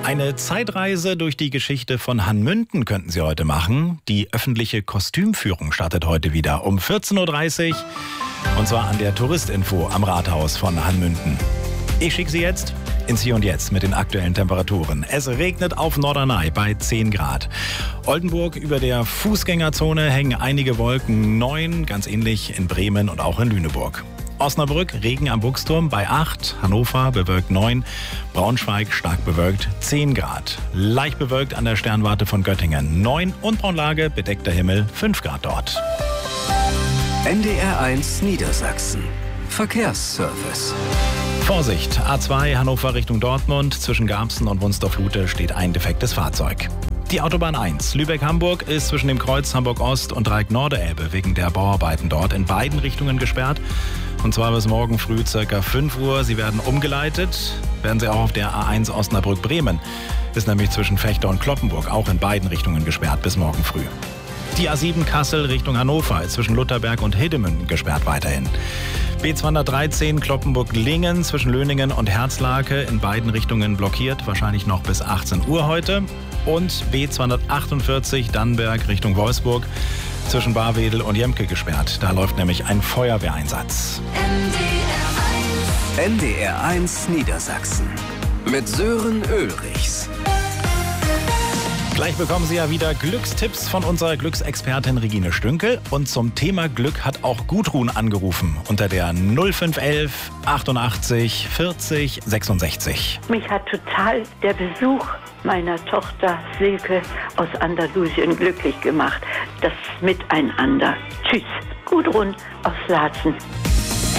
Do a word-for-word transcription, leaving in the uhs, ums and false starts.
Eine Zeitreise durch die Geschichte von Hanmünden könnten Sie heute machen. Die öffentliche Kostümführung startet heute wieder um vierzehn Uhr dreißig. Und zwar an der Touristinfo am Rathaus von Hanmünden. Ich schicke Sie jetzt ins Hier und Jetzt mit den aktuellen Temperaturen. Es regnet auf Norderney bei zehn Grad. Oldenburg über der Fußgängerzone hängen einige Wolken, neun, ganz ähnlich in Bremen und auch in Lüneburg. Osnabrück, Regen am Buchsturm bei acht, Hannover bewölkt neun, Braunschweig stark bewölkt zehn Grad. Leicht bewölkt an der Sternwarte von Göttingen neun und Braunlage, bedeckter Himmel fünf Grad dort. N D R eins Niedersachsen. Verkehrsservice. Vorsicht, A zwei Hannover Richtung Dortmund, zwischen Garbsen und Wunsdorf-Lute steht ein defektes Fahrzeug. Die Autobahn eins Lübeck-Hamburg ist zwischen dem Kreuz Hamburg-Ost und Dreieck Norderelbe wegen der Bauarbeiten dort in beiden Richtungen gesperrt. Und zwar bis morgen früh ca. fünf Uhr. Sie werden umgeleitet, werden sie auch auf der A eins Osnabrück-Bremen. Ist nämlich zwischen Fechter und Cloppenburg auch in beiden Richtungen gesperrt bis morgen früh. Die A sieben Kassel Richtung Hannover ist zwischen Lutherberg und Hedemünden gesperrt weiterhin. B zweihundertdreizehn Cloppenburg-Lingen zwischen Löningen und Herzlake in beiden Richtungen blockiert, wahrscheinlich noch bis achtzehn Uhr heute. Und B zweihundertachtundvierzig Dannenberg Richtung Wolfsburg zwischen Barwedel und Jemke gesperrt. Da läuft nämlich ein Feuerwehreinsatz. N D R eins Niedersachsen mit Sören Ulrichs. Gleich bekommen Sie ja wieder Glückstipps von unserer Glücksexpertin Regine Stünkel. Und zum Thema Glück hat auch Gudrun angerufen unter der null fünf elf achtundachtzig vierzig sechsundsechzig. Mich hat total der Besuch meiner Tochter Silke aus Andalusien glücklich gemacht. Das Miteinander. Tschüss, Gudrun aus Laatzen.